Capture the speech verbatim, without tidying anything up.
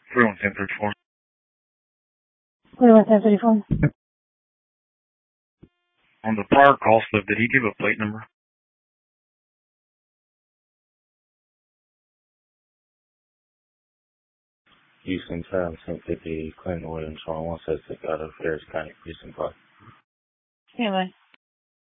three one ten thirty-four. three one ten thirty-four. On the prior call slip, did he give a plate number? Houston Town, ten fifty, Clinton Williams, one one six six out of Harris County Precinct five. Anyway.